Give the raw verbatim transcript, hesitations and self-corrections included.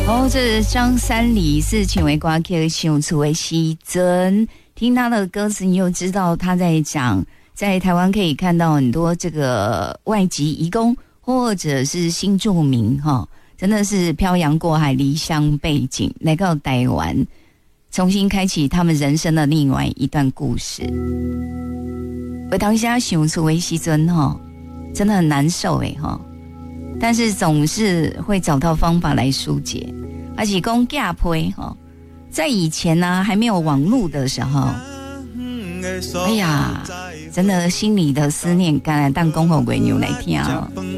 哦，这张三李是请为歌曲想厝的时阵，听他的歌词，你又知道他在讲，在台湾可以看到很多这个外籍移工或者是新住民哈，真的是漂洋过海离乡背井来到台湾，重新开启他们人生的另外一段故事。我当下想厝的时阵哈，真的很难受诶哈。但是总是会找到方法来疏解，而且讲假配哈，在以前呢、啊、还没有网络的时候，哎呀，真的心里的思念，敢来当公后鬼牛来听哦。